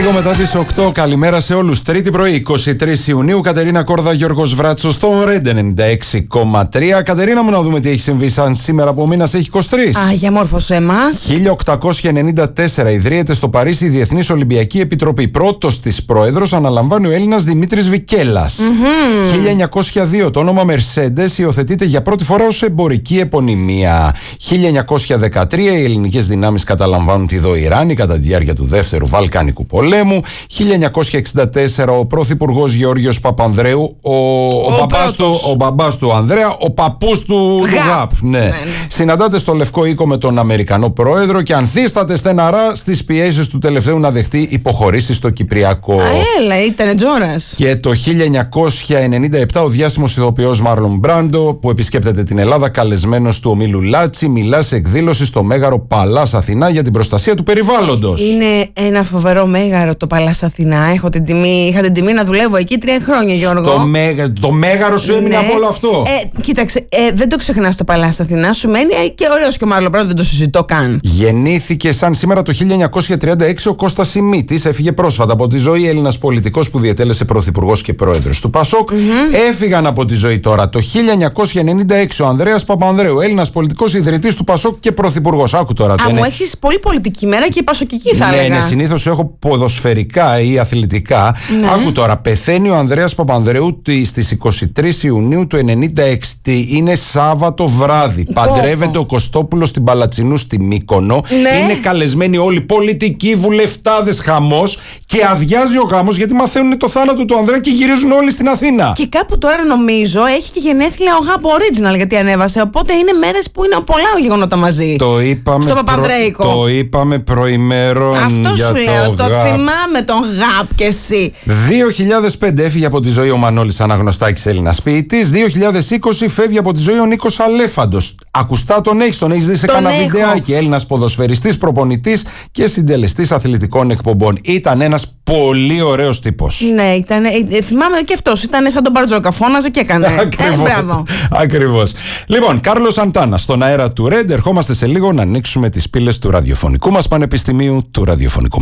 Λίγο μετά τις 8, καλημέρα σε όλους. Τρίτη πρωί, 23 Ιουνίου, Κατερίνα Κόρδα, Γιώργος Βράτσος, στον Red 96,3. Κατερίνα μου, να δούμε τι έχει συμβεί σαν σήμερα που ο μήνας έχει 23. Για μόρφωσε εμάς. 1894 ιδρύεται στο Παρίσι η Διεθνής Ολυμπιακή Επιτροπή. Πρώτος της πρόεδρος αναλαμβάνει ο Έλληνας Δημήτρης Βικέλας. 1902 το όνομα Mercedes υιοθετείται για πρώτη φορά ως εμπορική επωνυμία. 1913 οι ελληνικές δυνάμεις καταλαμβάνουν τη Δοϊράνη κατά τη διάρκεια του Δεύτερου Βαλκανικού Πολέμου. 1964 ο πρωθυπουργός Γεώργιος Παπανδρέου, ο μπαμπάς του Ανδρέα, ο παππούς του ΓΑΠ. Ναι. Συναντάται στο Λευκό Οίκο με τον Αμερικανό πρόεδρο και ανθίσταται στεναρά στις πιέσεις του τελευταίου να δεχτεί υποχωρήσεις στο Κυπριακό. Έλα, ήταν τζόρας. Και το 1997 ο διάσημος ηθοποιός Μάρλον Μπράντο, που επισκέπτεται την Ελλάδα καλεσμένος του ομίλου Λάτσι, μιλά σε εκδήλωση στο Μέγαρο Παλάς Αθηνά για την προστασία του περιβάλλοντος. Είναι ένα φοβερό μέγαρο το Παλάς Αθηνά. Είχα την τιμή να δουλεύω εκεί 3 χρόνια, Γιώργο. Το μέγαρο σου έμεινε από όλο αυτό. Κοίταξε, δεν το ξεχνάς το Παλάς Αθηνά. Σου μένει και ωραίος και ο Μάρλον Μπράντο, δεν το συζητώ καν. Γεννήθηκε σαν σήμερα το 1936 ο Κώστας Σιμίτης. Έφυγε πρόσφατα από τη ζωή, Έλληνας πολιτικός που διετέλεσε πρωθυπουργός και πρόεδρος του ΠΑΣΟΚ. Έφυγαν από τη ζωή τώρα. Το 1996 ο Ανδρέας Παπανδρέου, Έλληνας πολιτικός, ιδρυτής του ΠΑΣΟΚ και πρωθυπουργός. Άκου τώρα. Μου έχεις πολύ πολιτική μέρα και πασοκική, θα έλεγα. Ναι, συνήθως έχω ποδοσφαιρικά ή αθλητικά. Ναι. Άκου τώρα. Πεθαίνει ο Ανδρέας Παπανδρέου στις 23 Ιουνίου του 1996. Είναι Σάββατο βράδυ. Παντρεύεται ο Κωστόπουλος στην Παλατσινού στη Μύκονο. Ναι. Είναι καλεσμένοι όλοι πολιτικοί, βουλευτάδες, χαμός. Και αδειάζει ο γάμος γιατί μαθαίνουν το θάνατο του Ανδρέα και γυρίζουν όλοι στην Αθήνα. Και κάπου τώρα νομίζω έχει και γενέθλια ο ΓΑΠ Original γιατί ανέβασε. Οπότε είναι μέρες που είναι πολλά γεγονότα μαζί. Το είπαμε. Στο Παπανδρέικο. Το είπαμε προημέρων. Αυτό για σου λέω. Το ΓΑΠ. θυμάμαι τον ΓΑΠ κι εσύ. 2005 έφυγε από τη ζωή ο Μανώλης Αναγνωστάκης, Έλληνας ποιητής. 2020 φεύγει από τη ζωή ο Νίκος Αλέφαντος. Ακουστά τον έχεις δει σε κανένα βιντεάκι. Έλληνας ποδοσφαιριστής, προπονητής και συντελεστής αθλητικών εκπομπών. Ήταν ένας πολύ ωραίος τύπος. Ναι, ήταν. Θυμάμαι και αυτός. Ήταν σαν τον Μπαρτζόκα. Φώναζε και έκανε. Μπράβο. Ακριβώς. Λοιπόν, Κάρλος Σαντάνα στον αέρα του Ρεντ. Ερχόμαστε σε λίγο να ανοίξουμε τις πύλες του ραδιοφωνικού μας πανεπιστημίου, του ραδιοφωνικού